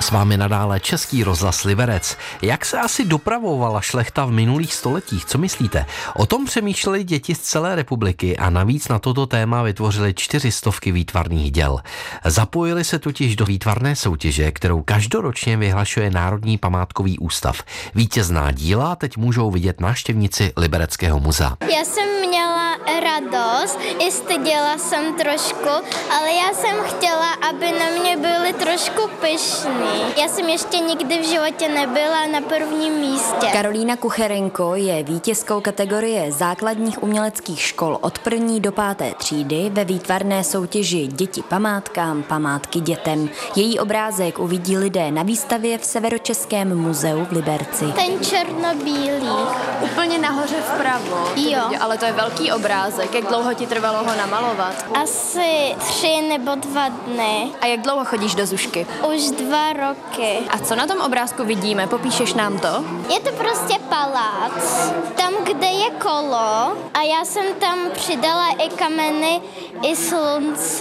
S vámi nadále Český rozhlas Liberec. Jak se asi dopravovala šlechta v minulých stoletích? Co myslíte? O tom přemýšleli děti z celé republiky a navíc na toto téma vytvořili 400 výtvarných děl. Zapojili se totiž do výtvarné soutěže, kterou každoročně vyhlašuje Národní památkový ústav. Vítězná díla teď můžou vidět návštěvníci Libereckého muzea. Já jsem měla radost, i styděla jsem trošku, ale já jsem chtěla, aby na mě byli trošku pyšní. Já jsem ještě nikdy v životě nebyla na prvním místě. Karolína Kucherenko je vítězkou kategorie základních uměleckých škol od 1. do 5. třídy ve výtvarné soutěži Děti památkám, památky dětem. Její obrázek uvidí lidé na výstavě v Severočeském muzeu v Liberci. Ten černobílý. Úplně nahoře vpravo. Jo. Ale to je velký obrázek. Jak dlouho ti trvalo ho namalovat? Asi 3 nebo 2 dny. A jak dlouho chodíš do Zušky? Už 2 roky. A co na tom obrázku vidíme? Popíšeš nám to? Je to prostě palác, tam, kde je kolo a já jsem tam přidala i kameny, i slunce,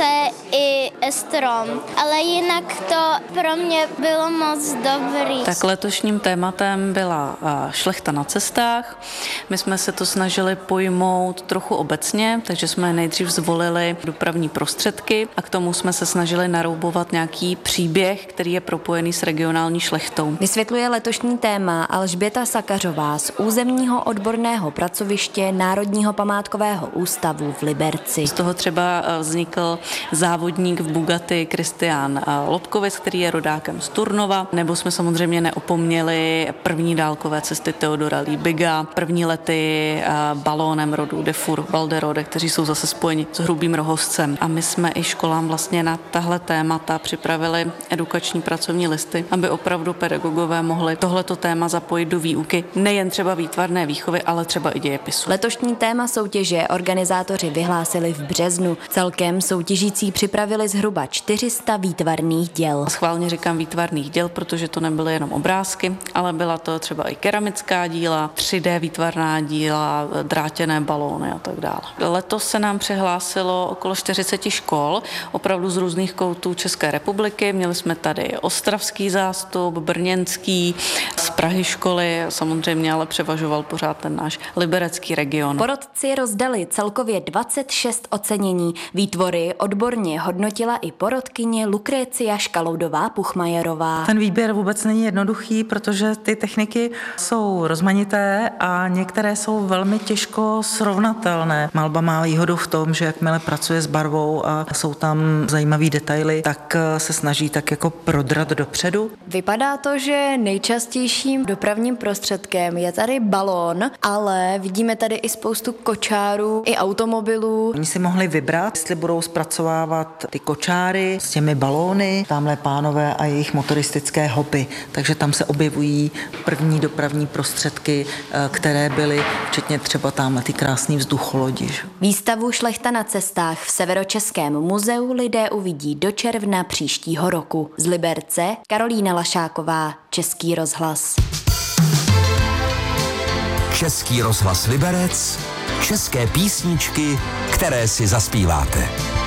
i strom. Ale jinak to pro mě bylo moc dobrý. Tak letošním tématem byla šlechta na cestách. My jsme se to snažili pojmout trochu obecně, takže jsme nejdřív zvolili dopravní prostředky a k tomu jsme se snažili naroubovat nějaký příběh, který je propojený s regionální šlechtou. Vysvětluje letošní téma Alžběta Sakařová z územního odborného pracoviště Národního památkového ústavu v Liberci. Z toho třeba vznikl závodník v Bugatti Kristián Lobkovic, který je rodákem z Turnova, nebo jsme samozřejmě neopomněli první dálkové cesty Theodora Liebiga, první lety balónem rodu Defur Balderode, kteří jsou zase spojeni s Hrubým Rohozcem. A my jsme i školám vlastně na tahle témata připravili edukační pracovní listy, aby opravdu pedagogové mohli tohleto téma zapojit do výuky nejen třeba výtvarné výchovy, ale třeba i dějepisu. Letošní téma soutěže organizátoři vyhlásili v březnu. Celkem soutěžící připravili zhruba 400 výtvarných děl. Schválně říkám výtvarných děl, protože to nebyly jenom obrázky, ale byla to třeba i keramická díla, 3D výtvarná díla, drátěné balóny a tak dále. Letos se nám přihlásilo okolo 40 škol, opravdu z různých koutů České republiky. Měli jsme tady ostravský zástup, brněnský, z Prahy školy, samozřejmě ale převažoval pořád ten náš liberecký region. Porotci rozdali celkově 26 ocenění. Výtvory odborně hodnotila i porotkyně Lukrécia Škaloudová-Puchmajerová. Ten výběr vůbec není jednoduchý, protože ty techniky jsou rozmanité a některé jsou velmi těžko srovnatelné. Malba má výhodu v tom, že jakmile pracuje s barvou a jsou tam zajímavý detaily, tak se snaží tak jako prodrat dopředu. Vypadá to, že nejčastějším dopravním prostředkem je tady balón, ale vidíme tady i spoustu kočárů, i automobilů. Oni si mohli vybrat, jestli budou zpracovávat ty kočáry s těmi balóny, tamhle pánové a jejich motoristické hopy. Takže tam se objevují první dopravní prostředky, které byly, včetně třeba tamhle ty krásný vzducholodi. Výstavu Šlechta na cestách v Severočeském muzeu lidé uvidí do června příštího roku. Z Liberce Karolína Lašáková, Český rozhlas. Český rozhlas Liberec, české písničky, které si zaspíváte.